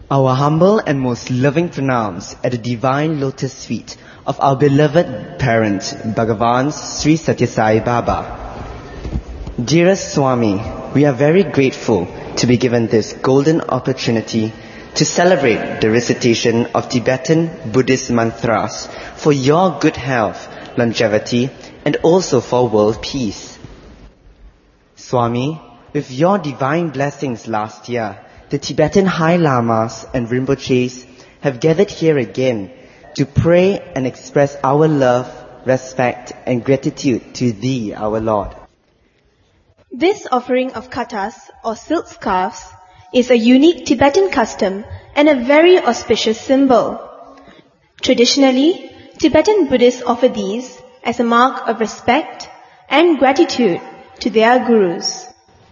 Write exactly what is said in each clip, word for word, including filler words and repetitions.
Our humble and most loving pranams at the divine lotus feet of our beloved parent, Bhagavan Sri Sathya Sai Baba. Dearest Swami, we are very grateful to be given this golden opportunity to celebrate the recitation of Tibetan Buddhist mantras for your good health, longevity, and also for world peace. Swami, with your divine blessings last year, the Tibetan High Lamas and Rinpoches have gathered here again to pray and express our love, respect, and gratitude to Thee, our Lord. This offering of katas, or silk scarves, is a unique Tibetan custom and a very auspicious symbol. Traditionally, Tibetan Buddhists offer these as a mark of respect and gratitude to their gurus.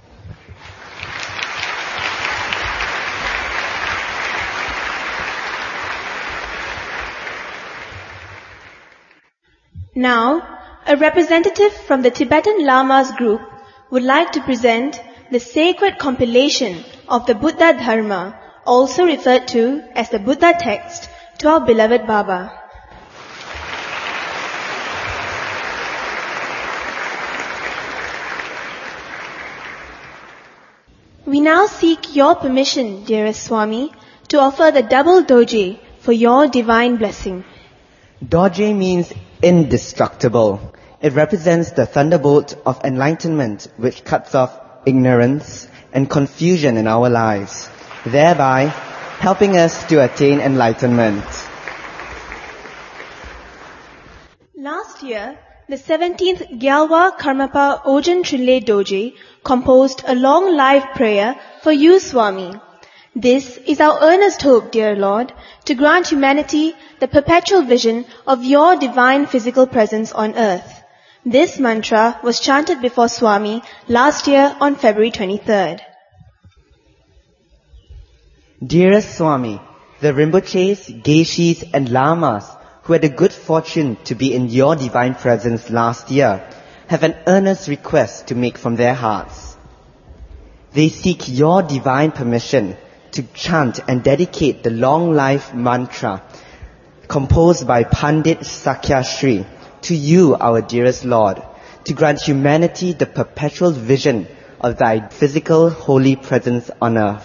Now, a representative from the Tibetan Lamas group would like to present the sacred compilation of the Buddha Dharma, also referred to as the Buddha text, to our beloved Baba. We now seek your permission, dearest Swami, to offer the double doje for your divine blessing. Doje means indestructible. It represents the thunderbolt of enlightenment which cuts off ignorance and confusion in our lives, thereby helping us to attain enlightenment. Last year, the seventeenth Gyalwa Karmapa Ojan Trinley Doje composed a long live prayer for you, Swami. This is our earnest hope, dear Lord, to grant humanity the perpetual vision of your divine physical presence on earth. This mantra was chanted before Swami last year on February twenty-third. Dearest Swami, the Rinpoches, Geshis and Lamas who had the good fortune to be in your divine presence last year have an earnest request to make from their hearts. They seek your divine permission to chant and dedicate the long life mantra composed by Pandit Sakya Shri to you, our dearest Lord, to grant humanity the perpetual vision of thy physical holy presence on earth.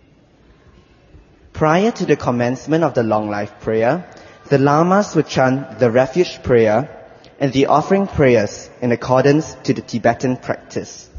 Prior to the commencement of the long life prayer, the Lamas would chant the refuge prayer and the offering prayers in accordance to the Tibetan practice.